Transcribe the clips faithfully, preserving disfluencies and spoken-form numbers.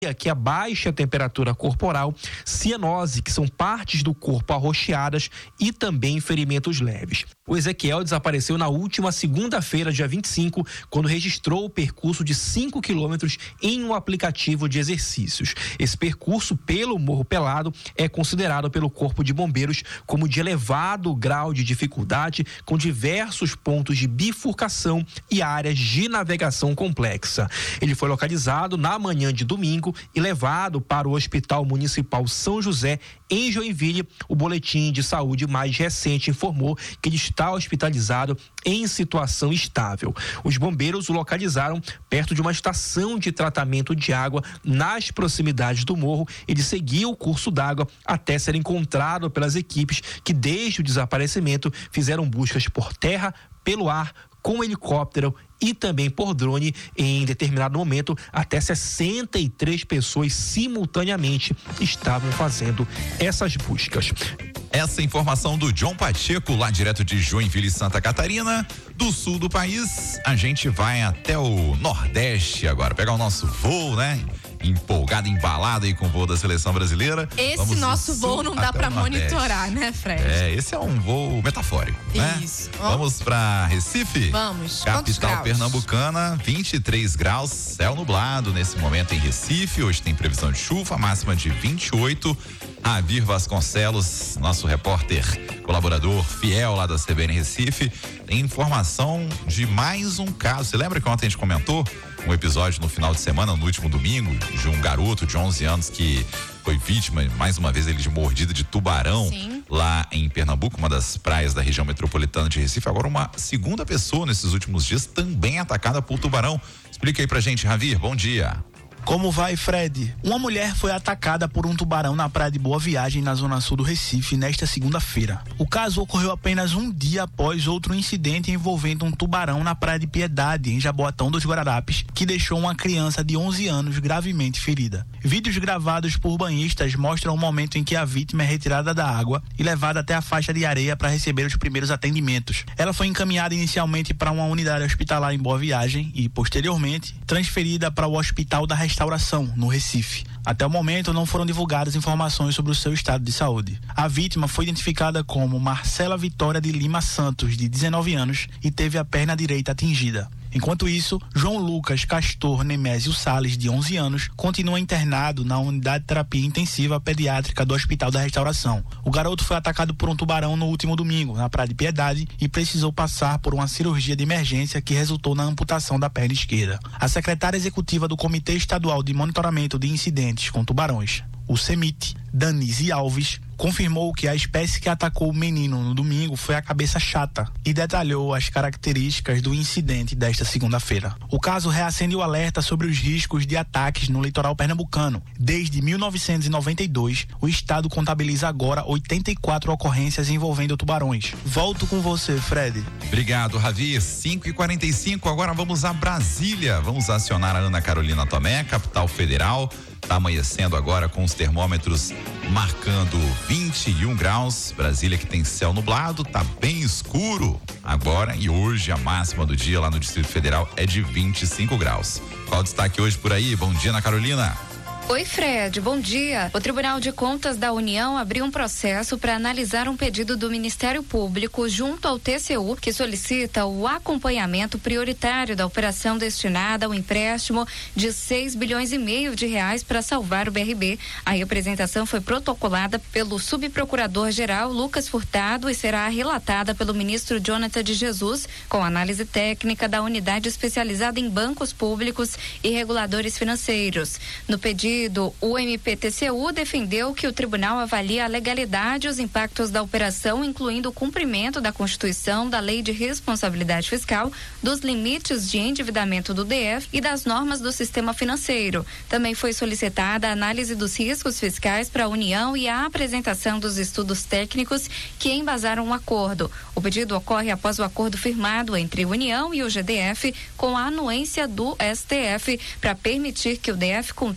que a baixa temperatura corporal, cianose, que são partes do corpo arroxeadas, e também ferimentos leves. O Ezequiel desapareceu na última segunda-feira, dia vinte e cinco, quando registrou o percurso de cinco quilômetros em um aplicativo de exercícios. Esse percurso pelo Morro Pelado é considerado pelo Corpo de Bombeiros como de elevado grau de dificuldade, com diversos pontos de bifurcação e áreas de navegação complexa. Ele foi localizado na manhã de domingo e levado para o Hospital Municipal São José, em Joinville. O boletim de saúde mais recente informou que ele está hospitalizado em situação estável. Os bombeiros o localizaram perto de uma estação de tratamento de água nas proximidades do morro. Ele seguiu o curso d'água até ser encontrado pelas equipes que, desde o desaparecimento, fizeram buscas por terra, pelo ar, com helicóptero e também por drone. Em determinado momento, até sessenta e três pessoas simultaneamente estavam fazendo essas buscas. Essa informação do John Pacheco, lá direto de Joinville, Santa Catarina. Do sul do país, a gente vai até o Nordeste agora, pegar o nosso voo, né? Empolgado, embalado aí com o voo da seleção brasileira. Esse Vamos nosso voo não dá pra monitorar, né, Fred? É, esse é um voo metafórico, né? Isso. Vamos pra Recife? Vamos. Capital pernambucana, vinte e três graus, céu nublado nesse momento em Recife. Hoje tem previsão de chuva, máxima de vinte e oito. Avir Vasconcelos, nosso repórter, colaborador fiel lá da C B N Recife, tem informação de mais um caso. Você lembra que ontem a gente comentou um episódio no final de semana, no último domingo, de um garoto de onze anos que foi vítima, mais uma vez, ele de mordida de tubarão. Sim. Lá em Pernambuco, uma das praias da região metropolitana de Recife. Agora uma segunda pessoa nesses últimos dias também atacada por tubarão. Explica aí pra gente, Ravir, bom dia. Como vai, Fred? Uma mulher foi atacada por um tubarão na praia de Boa Viagem, na zona sul do Recife, nesta segunda-feira. O caso ocorreu apenas um dia após outro incidente envolvendo um tubarão na praia de Piedade, em Jaboatão dos Guararapes, que deixou uma criança de onze anos gravemente ferida. Vídeos gravados por banhistas mostram o momento em que a vítima é retirada da água e levada até a faixa de areia para receber os primeiros atendimentos. Ela foi encaminhada inicialmente para uma unidade hospitalar em Boa Viagem e, posteriormente, transferida para o Hospital da Restauração, no Recife. Até o momento, não foram divulgadas informações sobre o seu estado de saúde. A vítima foi identificada como Marcela Vitória de Lima Santos, de dezenove anos, e teve a perna direita atingida. Enquanto isso, João Lucas Castor Nemésio Salles, de onze anos, continua internado na unidade de terapia intensiva pediátrica do Hospital da Restauração. O garoto foi atacado por um tubarão no último domingo, na Praia de Piedade, e precisou passar por uma cirurgia de emergência que resultou na amputação da perna esquerda. A secretária executiva do Comitê Estadual de Monitoramento de Incidentes com Tubarões, o CEMIT, Danise Alves, confirmou que a espécie que atacou o menino no domingo foi a cabeça chata e detalhou as características do incidente desta segunda-feira. O caso reacende o alerta sobre os riscos de ataques no litoral pernambucano. Desde mil novecentos e noventa e dois, o estado contabiliza agora oitenta e quatro ocorrências envolvendo tubarões. Volto com você, Fred. Obrigado, Ravi. cinco e quarenta e cinco, agora vamos a Brasília. Vamos acionar a Ana Carolina Tomé, capital federal. Está amanhecendo agora com os termômetros marcando vinte e um graus. Brasília, que tem céu nublado, tá bem escuro agora, e hoje a máxima do dia lá no Distrito Federal é de vinte e cinco graus. Qual o destaque hoje por aí? Bom dia, Ana Carolina. Oi, Fred, bom dia. O Tribunal de Contas da União abriu um processo para analisar um pedido do Ministério Público junto ao T C U, que solicita o acompanhamento prioritário da operação destinada ao empréstimo de seis bilhões e meio de reais para salvar o B R B. A representação foi protocolada pelo subprocurador-geral Lucas Furtado e será relatada pelo ministro Jonathan de Jesus, com análise técnica da unidade especializada em bancos públicos e reguladores financeiros. No pedido, o M P T C U defendeu que o tribunal avalie a legalidade e os impactos da operação, incluindo o cumprimento da Constituição, da Lei de Responsabilidade Fiscal, dos limites de endividamento do D F e das normas do sistema financeiro. Também foi solicitada a análise dos riscos fiscais para a União e a apresentação dos estudos técnicos que embasaram o acordo. O pedido ocorre após o acordo firmado entre a União e o G D F com a anuência do S T F para permitir que o D F contrate um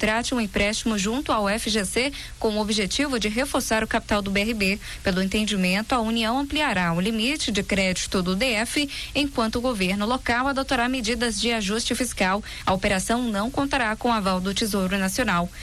empréstimo junto ao F G C com o objetivo de reforçar o capital do B R B. Pelo entendimento, a União ampliará o limite de crédito do D F, enquanto o governo local adotará medidas de ajuste fiscal. A operação não contará com o aval do Tesouro Nacional.